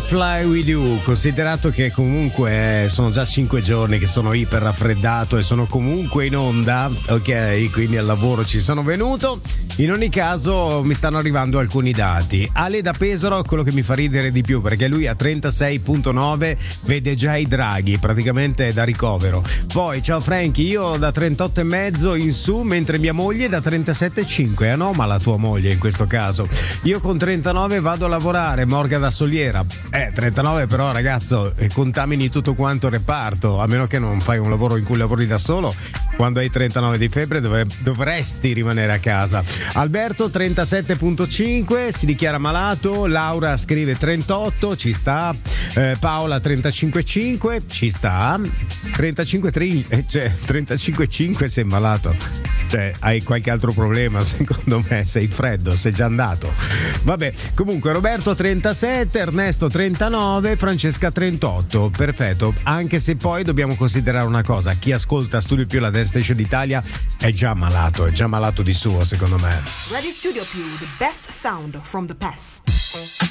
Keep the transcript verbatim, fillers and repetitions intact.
Fly With You, considerato che comunque sono già cinque giorni che sono iper raffreddato e sono comunque in onda, ok, quindi al lavoro ci sono venuto. In ogni caso mi stanno arrivando alcuni dati. Ale da Pesaro è quello che mi fa ridere di più, perché lui a trentasei virgola nove vede già i draghi, praticamente è da ricovero. Poi ciao Frankie, io da trentotto e mezzo in su, mentre mia moglie da trentasette virgola cinque. È anomala tua moglie in questo caso. Io con trentanove vado a lavorare, Morga da Soliera. Eh, trentanove però ragazzo, contamini tutto quanto il reparto, a meno che non fai un lavoro in cui lavori da solo. Quando hai trentanove di febbre dovre- dovresti rimanere a casa. Alberto trentasette virgola cinque si dichiara malato. Laura scrive trentotto, ci sta. eh, Paola trentacinque virgola cinque, ci sta. trentacinque tri- eh, cioè, trentacinque virgola cinque sei malato, cioè hai qualche altro problema secondo me, sei freddo, sei già andato. Vabbè, comunque Roberto trentasette, Ernesto trentanove, Francesca trentotto, perfetto. Anche se poi dobbiamo considerare una cosa: chi ascolta Studio Più, la Dance Station d'Italia, è già malato, è già malato di suo secondo me. Radio Studio Più, the best sound from the past.